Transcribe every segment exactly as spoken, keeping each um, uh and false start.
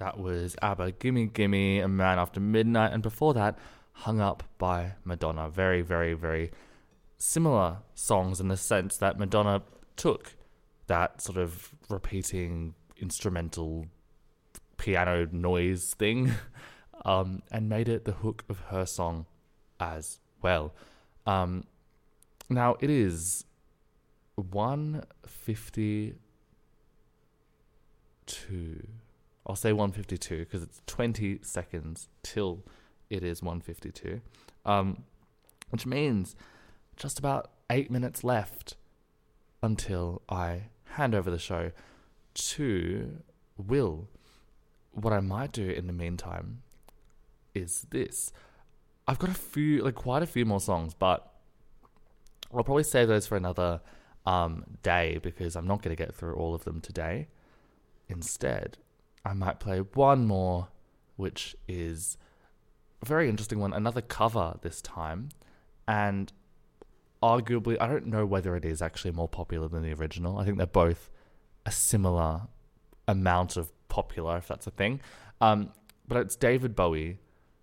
That was ABBA, Gimme Gimme, A Man After Midnight, and before that, Hung Up by Madonna. Very, very, very similar songs in the sense that Madonna took that sort of repeating instrumental piano noise thing um, and made it the hook of her song as well. Um, now, it is one fifty-two. I'll say one fifty-two because it's twenty seconds till it is one fifty-two, um, which means just about eight minutes left until I hand over the show to Will. What I might do in the meantime is this. I've got a few, like quite a few more songs, but I'll probably save those for another um, day because I'm not going to get through all of them today. Instead, I might play one more, which is a very interesting one, another cover this time, and arguably, I don't know whether it is actually more popular than the original. I think they're both a similar amount of popular, if that's a thing. Um, but it's David Bowie,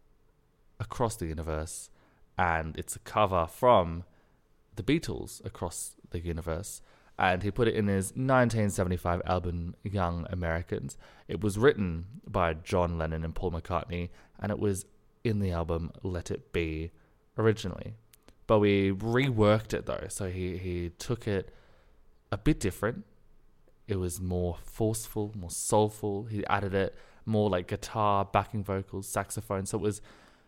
Across the Universe, and it's a cover from the Beatles, Across the Universe. And he put it in his nineteen seventy-five album, Young Americans. It was written by John Lennon and Paul McCartney, and it was in the album Let It Be originally. Bowie reworked it though, so he, he took it a bit different. It was more forceful, more soulful. He added it more like guitar, backing vocals, saxophone. So it was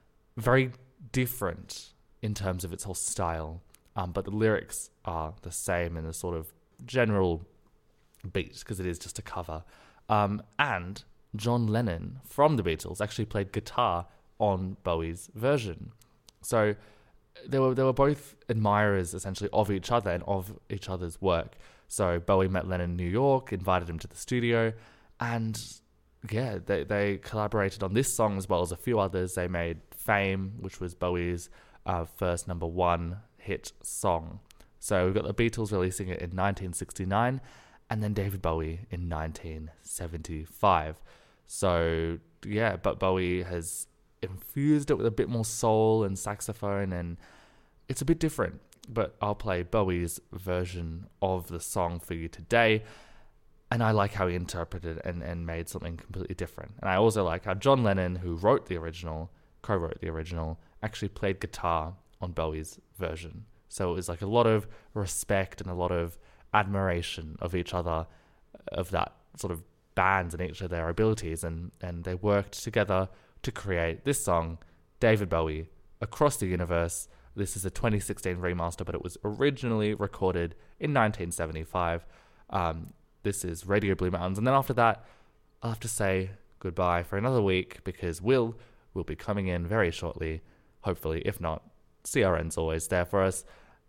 very different in terms of its whole style. Um, but the lyrics are the same in the sort of general beat because it is just a cover. Um, and John Lennon from the Beatles actually played guitar on Bowie's version. So they were they were both admirers essentially of each other and of each other's work. So Bowie met Lennon in New York, invited him to the studio, and yeah, they they collaborated on this song as well as a few others. They made Fame, which was Bowie's uh, first number one hit song. So we've got the Beatles releasing it in nineteen sixty-nine and then David Bowie in nineteen seventy-five. So yeah, but Bowie has infused it with a bit more soul and saxophone, and it's a bit different. But I'll play Bowie's version of the song for you today. And I like how he interpreted it and, and made something completely different. And I also like how John Lennon, who wrote the original, co-wrote the original, actually played guitar on Bowie's version. So it was like a lot of respect and a lot of admiration of each other, of that sort of bands and each of their abilities. And, and they worked together to create this song, David Bowie, Across the Universe. This is a twenty sixteen remaster, but it was originally recorded in nineteen seventy-five. Um, this is Radio Blue Mountains. And then after that, I'll have to say goodbye for another week because Will will be coming in very shortly, hopefully. If not, C R N's always there for us.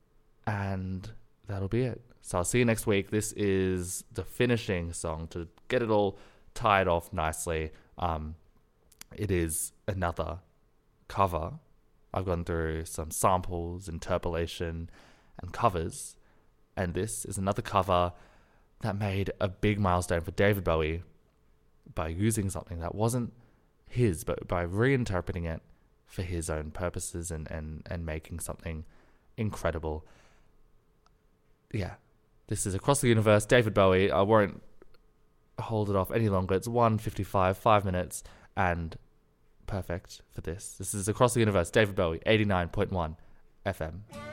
And that'll be it. So I'll see you next week. This is the finishing song to get it all tied off nicely. Um, it is another cover. I've gone through some samples, interpolation, and covers. And this is another cover that made a big milestone for David Bowie by using something that wasn't his, but by reinterpreting it for his own purposes and, and, and making something incredible. Yeah, this is Across the Universe, David Bowie. I won't hold it off any longer. It's one fifty-five, five minutes, and perfect for this. This is Across the Universe, David Bowie, eighty-nine point one F M.